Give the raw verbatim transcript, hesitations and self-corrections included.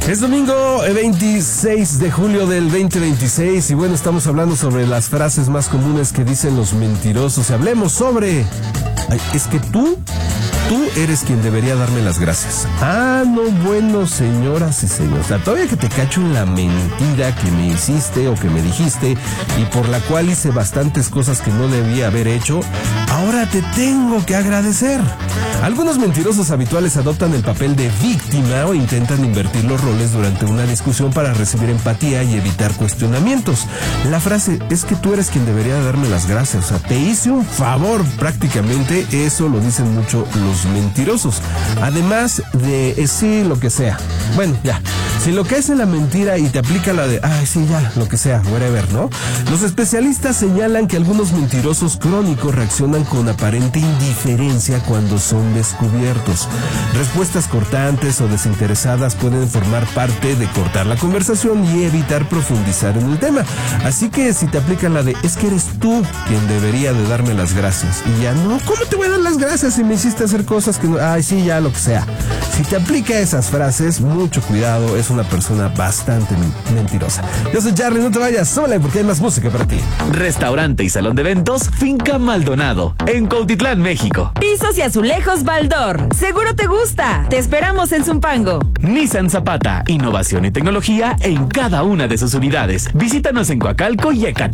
Es domingo veintiséis de julio del veinte veintiséis y bueno, estamos hablando sobre las frases más comunes que dicen los mentirosos. Y hablemos sobre... Ay, es que tú, tú eres quien debería darme las gracias. Ah, no, bueno, señoras y señores. O sea, todavía que te cacho en la mentira que me hiciste o que me dijiste y por la cual hice bastantes cosas que no debía haber hecho, ahora te tengo que agradecer. Algunos mentirosos habituales adoptan el papel de víctima o intentan invertir los roles durante una discusión para recibir empatía y evitar cuestionamientos. La frase es que tú eres quien debería darme las gracias, o sea, te hice un favor prácticamente, eso lo dicen mucho los mentirosos. Además de eh, sí, lo que sea. Bueno, ya. Si lo que es en la mentira y te aplica la de, ay, sí, ya, lo que sea, whatever, ¿no? Los especialistas señalan que algunos mentirosos crónicos reaccionan con aparente indiferencia cuando son descubiertos. Respuestas cortantes o desinteresadas pueden formar parte de cortar la conversación y evitar profundizar en el tema. Así que si te aplican la de, es que eres tú quien debería de darme las gracias. Y ya, no, ¿cómo te voy a dar las gracias si me hiciste hacer cosas que no? Ay, sí, ya, lo que sea. Si te aplica esas frases, mucho cuidado, es una persona bastante mentirosa. Yo soy Charlie, no te vayas, sola porque hay más música para ti. Restaurante y salón de eventos Finca Maldonado, en Cuautitlán, México. Pisos y azulejos Baldor. Seguro te gusta. Te esperamos en Zumpango. Nissan Zapata, innovación y tecnología en cada una de sus unidades. Visítanos en Coacalco y Ecatepec.